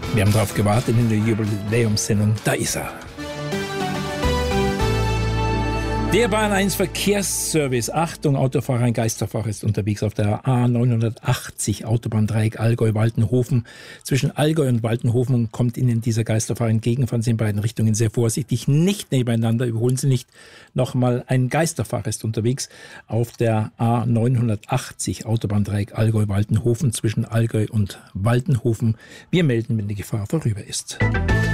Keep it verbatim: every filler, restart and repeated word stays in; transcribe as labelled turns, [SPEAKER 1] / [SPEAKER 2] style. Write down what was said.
[SPEAKER 1] Wir haben darauf gewartet in der Jubiläumssendung. Da ist er. Der Bahn eins Verkehrsservice. Achtung, Autofahrer, ein Geisterfahrer ist unterwegs auf der A neunhundertachtzig, Autobahndreieck Allgäu-Waltenhofen. Zwischen Allgäu und Waltenhofen kommt Ihnen dieser Geisterfahrer entgegen. Fahren Sie in beiden Richtungen sehr vorsichtig, nicht nebeneinander, überholen Sie nicht. Nochmal, ein Geisterfahrer ist unterwegs auf der A neunhundertachtzig, Autobahndreieck Allgäu-Waltenhofen. Zwischen Allgäu und Waltenhofen. Wir melden, wenn die Gefahr vorüber ist.